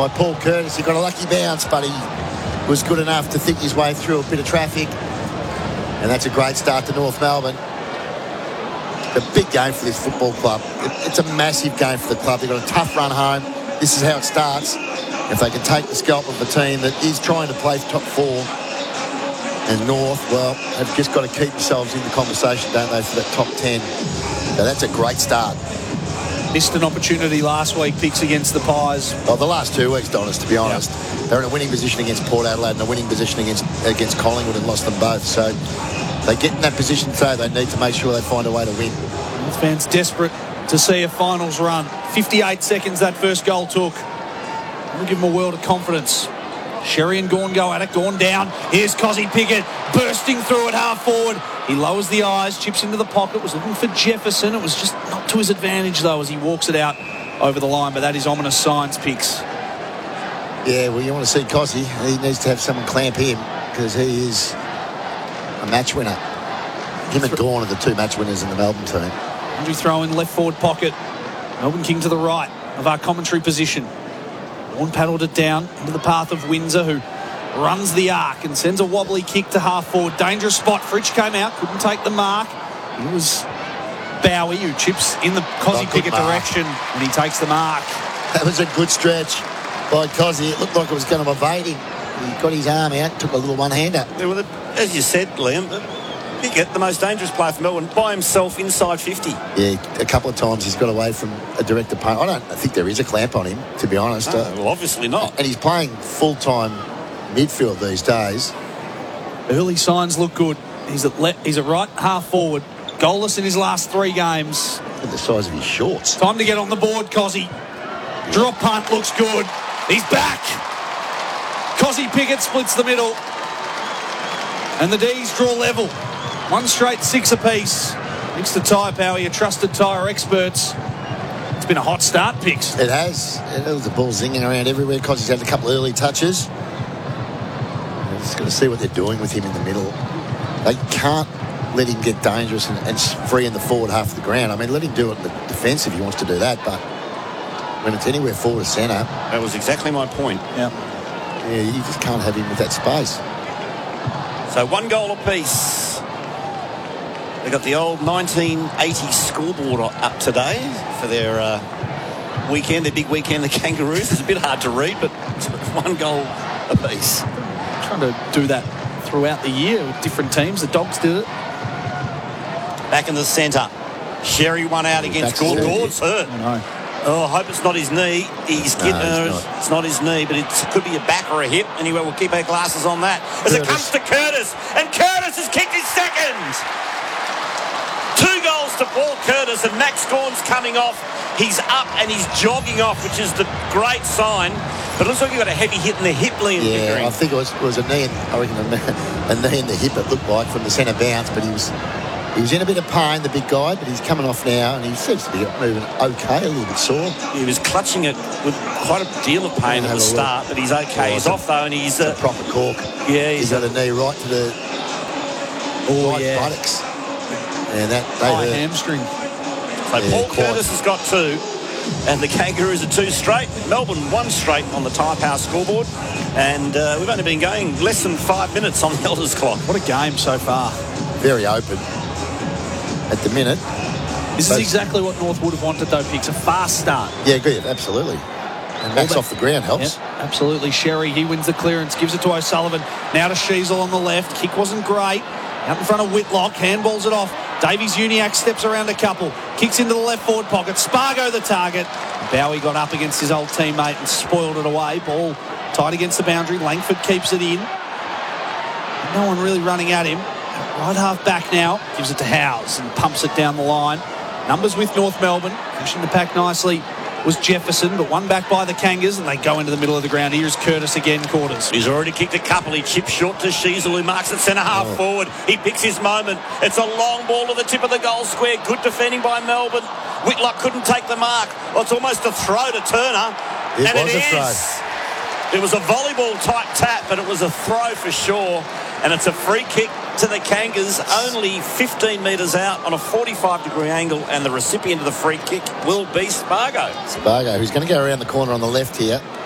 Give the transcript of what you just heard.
by Paul Curtis. He got a lucky bounce, but he was good enough to think his way through a bit of traffic. And that's a great start to North Melbourne. A big game for this football club. It's a massive game for the club. They've got a tough run home. This is how it starts. If they can take the scalp of a team that is trying to play top four, and North, well, have just got to keep themselves in the conversation, don't they, for that top 10. So that's a great start. Missed an opportunity last week, Picks, against the Pies. Well, the last 2 weeks, Donis, to be honest. Yep. They're in a winning position against Port Adelaide and a winning position against Collingwood and lost them both. So they get in that position, so they need to make sure they find a way to win. North fans desperate to see a finals run. 58 seconds that first goal took. We'll give them a world of confidence. Sherry and Gawn go at it. Gawn down. Here's Cozzy Pickett bursting through at half forward. He lowers the eyes, chips into the pocket, was looking for Jefferson. It was just not to his advantage, though, as he walks it out over the line. But that is ominous signs, Picks. Yeah, well, you want to see Cozzy. He needs to have someone clamp him because he is a match winner. Him and Gawn are the 2 match winners in the Melbourne team. Andrew throw in left forward pocket. Melbourne King to the right of our commentary position. Gawn paddled it down into the path of Windsor, who runs the arc and sends a wobbly kick to half forward. Dangerous spot. Fritsch came out, couldn't take the mark. It was Bowie who chips in the Cozzy Pickett direction, and he takes the mark. That was a good stretch by Cozzy. It looked like it was going to evade him. He got his arm out, took a little one-hander. Yeah, well, as you said, Liam, Pickett, the most dangerous player for Melbourne, by himself inside 50. Yeah, a couple of times he's got away from a direct opponent. I don't think there is a clamp on him, to be honest. Well, obviously not. And he's playing full-time midfield these days. Early signs look good. He's at right half forward. Goalless in his last 3 games. Look at the size of his shorts. Time to get on the board, Cozzy. Drop punt looks good. He's back. Cozzy Pickett splits the middle. And the D's draw level. 1 straight 6 apiece. Thanks to Tyre Power, your trusted tyre experts. It's been a hot start, Picks. It has. The ball's zinging around everywhere. Cozzy's had a couple of early touches. Just got to see what they're doing with him in the middle. They can't let him get dangerous and free in the forward half of the ground. I mean, let him do it in the defence if he wants to do that, but when it's anywhere forward or centre... That was exactly my point. Yeah, you just can't have him with that space. So 1 goal apiece. They got the old 1980 scoreboard up today for their weekend, their big weekend, the Kangaroos. It's a bit hard to read, but it's 1 goal apiece. Trying to do that throughout the year with different teams. The Dogs did it. Back in the centre. Sherry won out against Gawn. Gawn's hurt. Oh, I hope it's not his knee. He's getting it's not his knee, but it could be a back or a hip. Anyway, we'll keep our glasses on that. As it comes to Curtis, and Curtis has kicked his second. 2 goals to Paul Curtis, and Max Gawn's coming off. He's up and he's jogging off, which is the great sign. But it looks like he got a heavy hit in the hip, Liam. Yeah, I think it was a knee, I reckon a knee in the hip it looked like from the centre bounce, but he was in a bit of pain, the big guy, but he's coming off now, and he seems to be moving okay, a little bit sore. He was clutching it with quite a deal of pain at the start, but he's okay. He's off, though, and he's... a proper cork. Yeah, he's got a knee right to the right buttocks. And that... High hamstring. So Paul Curtis has got 2, and the Kangaroos are 2 straight. Melbourne 1 straight on the Tyre Power scoreboard. And we've only been going less than 5 minutes on the Elders clock. What a game so far. Very open at the minute. This is exactly what North would have wanted, though, Picks. A fast start. Yeah, good, absolutely. And Max off the ground helps. Yep, absolutely. Sherry, he wins the clearance, gives it to O'Sullivan. Now to Sheasel on the left. Kick wasn't great. Out in front of Whitlock, handballs it off. Davies-Uniacke steps around a couple. Kicks into the left forward pocket. Spargo the target. Bowie got up against his old teammate and spoiled it away. Ball tight against the boundary. Langford keeps it in. No one really running at him. Right half back now. Gives it to Howes and pumps it down the line. Numbers with North Melbourne. Pushing the pack nicely was Jefferson, but one back by the Kangas, and they go into the middle of the ground. Here's Curtis again, Quarters. He's already kicked a couple. He chips short to Sheasel, who marks it centre half forward. He picks his moment. It's a long ball to the tip of the goal square. Good defending by Melbourne. Whitlock couldn't take the mark. Well, it's almost a throw to Turner. It was a volleyball-type tap, but it was a throw for sure. And it's a free kick to the Kangas, only 15 metres out on a 45-degree angle, and the recipient of the free kick will be Spargo. Spargo, who's going to go around the corner on the left here.